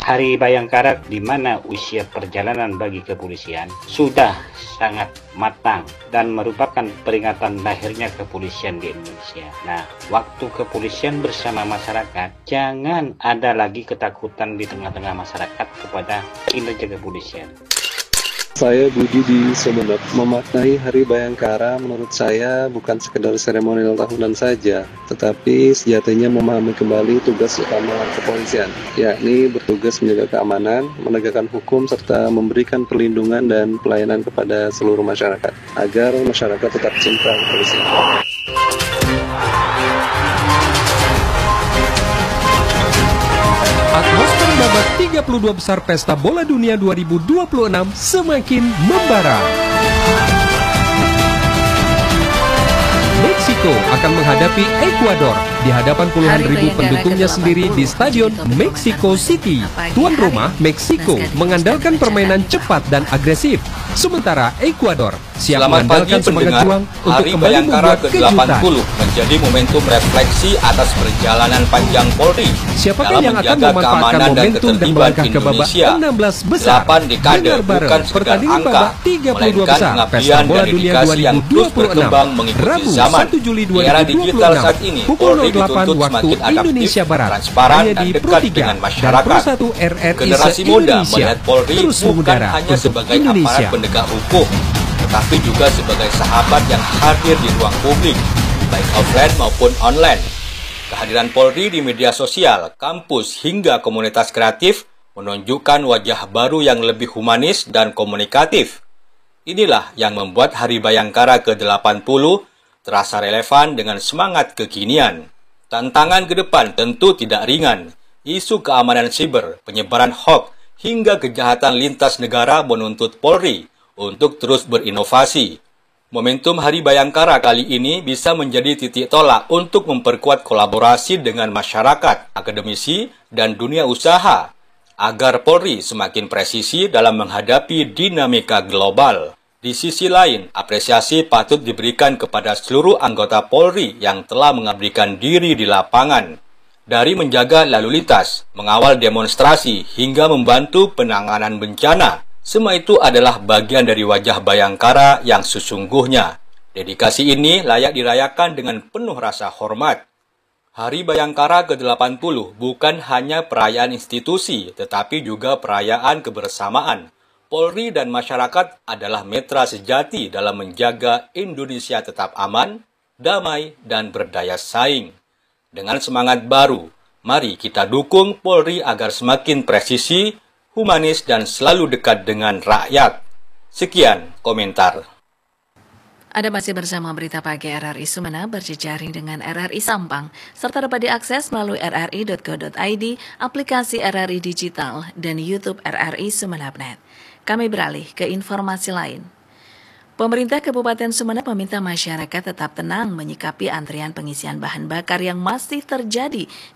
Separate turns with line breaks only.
Hari Bayangkara, di mana usia perjalanan bagi kepolisian sudah sangat matang dan merupakan peringatan lahirnya kepolisian di Indonesia. Nah, waktu kepolisian bersama masyarakat, jangan ada lagi ketakutan di tengah-tengah masyarakat kepada kinerja kepolisian.
Saya Budi di Sumeneb. Memaknai Hari Bayangkara menurut saya bukan sekedar seremonial tahunan saja, tetapi sejatinya memahami kembali tugas utama kepolisian, yakni bertugas menjaga keamanan, menegakkan hukum, serta memberikan perlindungan dan pelayanan kepada seluruh masyarakat, agar masyarakat tetap cinta kepolisian.
Atmosfer babak 32 besar Pesta Bola Dunia 2026 semakin membara. Meksiko akan menghadapi Ekuador di hadapan puluhan ribu pendukungnya sendiri di Stadion Mexico City. Tuan rumah Meksiko mengandalkan permainan cepat dan agresif, sementara Ekuador siap mengandalkan semangat juang untuk
Hari
kembali
Bayangkara
membuat kejutan.
ke-80 menjadi momentum refleksi atas perjalanan panjang Polri
Siapakah
dalam
yang akan
menjaga
memanfaatkan
keamanan dan
momentum dan
ketertiban
melangkah ke babak
Indonesia.
16 besar?
8 dekade
Dengar bareng
bukan sekedar
pertandingan
angka,
babak 32
melainkan
besar Pesta
pengabdian
Bola
dan
Dunia
dedikasi yang terus
2026.
berkembang mengikuti
Rabu
zaman.
1 Juli
Di era digital saat
2026
ini,
pukul
Polri
08
dituntut
waktu
semakin adaptif,
Indonesia Barat,
transparan,
hanya
dan
di
dekat
Pro 3
dengan
dan
masyarakat.
Pro 1 RRI
Generasi muda
Indonesia
melihat Polri
terus
bukan
mengudara
hanya
untuk
sebagai
Indonesia.
aparat penegak hukum, tetapi juga sebagai sahabat yang hadir di ruang publik, baik offline maupun online. Kehadiran Polri di media sosial, kampus, hingga komunitas kreatif menunjukkan wajah baru yang lebih humanis dan komunikatif. Inilah yang membuat Hari Bayangkara ke-80 terasa relevan dengan semangat kekinian. Tantangan ke depan tentu tidak ringan. Isu keamanan siber, penyebaran hoax, hingga kejahatan lintas negara menuntut Polri untuk terus berinovasi. Momentum Hari Bayangkara kali ini bisa menjadi titik tolak untuk memperkuat kolaborasi dengan masyarakat, akademisi, dan dunia usaha, agar Polri semakin presisi dalam menghadapi dinamika global. Di sisi lain, apresiasi patut diberikan kepada seluruh anggota Polri yang telah mengabdikan diri di lapangan. Dari menjaga lalu lintas, mengawal demonstrasi, hingga membantu penanganan bencana, semua itu adalah bagian dari wajah Bayangkara yang sesungguhnya. Dedikasi ini layak dirayakan dengan penuh rasa hormat. Hari Bayangkara ke-80 bukan hanya perayaan institusi, tetapi juga perayaan kebersamaan. Polri dan masyarakat adalah mitra sejati dalam menjaga Indonesia tetap aman, damai, dan berdaya saing. Dengan semangat baru, mari kita dukung Polri agar semakin presisi, humanis, dan selalu dekat dengan rakyat. Sekian komentar.
Anda masih bersama Berita Pagi RRI Sumeneb berjejaring dengan RRI Sampang, serta dapat diakses melalui rri.co.id, aplikasi RRI Digital, dan YouTube RRI Sumeneb.net. Kami beralih ke informasi lain. Pemerintah Kabupaten Sumeneb meminta masyarakat tetap tenang menyikapi antrian pengisian bahan bakar yang masih terjadi